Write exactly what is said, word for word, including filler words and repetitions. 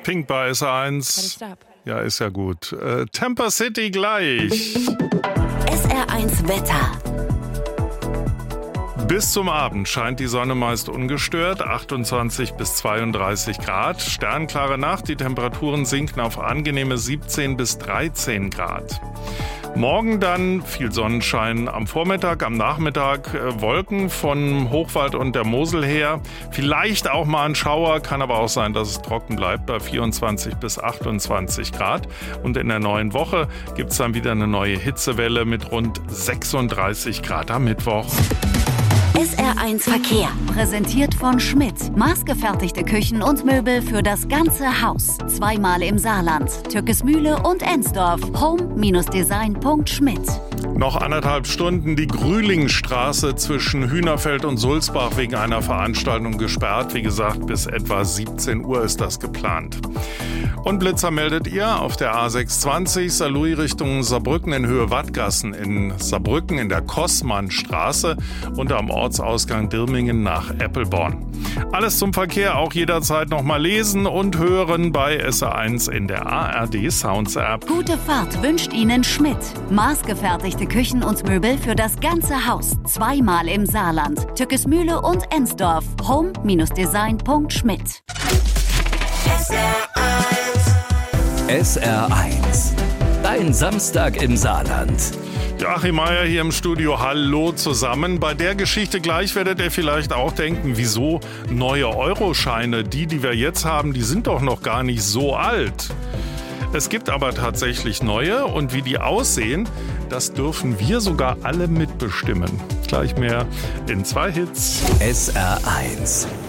Pink bei S R eins. Ja, ist ja gut. Äh, Tampa City gleich. S R eins Wetter. Bis zum Abend scheint die Sonne meist ungestört, achtundzwanzig bis zweiunddreißig Grad. Sternklare Nacht, die Temperaturen sinken auf angenehme siebzehn bis dreizehn Grad. Morgen dann viel Sonnenschein am Vormittag, am Nachmittag äh, Wolken von Hochwald und der Mosel her. Vielleicht auch mal ein Schauer, kann aber auch sein, dass es trocken bleibt bei vierundzwanzig bis achtundzwanzig Grad. Und in der neuen Woche gibt es dann wieder eine neue Hitzewelle mit rund sechsunddreißig Grad am Mittwoch. S R eins Verkehr. Präsentiert von Schmidt. Maßgefertigte Küchen und Möbel für das ganze Haus. Zweimal im Saarland. Türkesmühle und Ensdorf. home Design Punkt schmidt. Noch anderthalb Stunden die Grühlingstraße zwischen Hühnerfeld und Sulzbach wegen einer Veranstaltung gesperrt. Wie gesagt, bis etwa siebzehn Uhr ist das geplant. Und Blitzer meldet ihr auf der A sechshundertzwanzig Saarlouis Richtung Saarbrücken in Höhe Wattgassen in Saarbrücken in der Kossmannstraße und am Ortsausgang Dirmingen nach Eppelborn. Alles zum Verkehr auch jederzeit nochmal lesen und hören bei S R eins in der A R D Sounds App. Gute Fahrt wünscht Ihnen Schmidt. Maßgefertigte Küchen und Möbel für das ganze Haus. Zweimal im Saarland. Türkesmühle und Ensdorf. home Design Punkt schmidt. S R eins. S R eins. Dein Samstag im Saarland. Joachim Meier hier im Studio, hallo zusammen. Bei der Geschichte gleich werdet ihr vielleicht auch denken, wieso neue Euroscheine, die, die wir jetzt haben, die sind doch noch gar nicht so alt. Es gibt aber tatsächlich neue und wie die aussehen, das dürfen wir sogar alle mitbestimmen. Gleich mehr in zwei Hits. S R eins.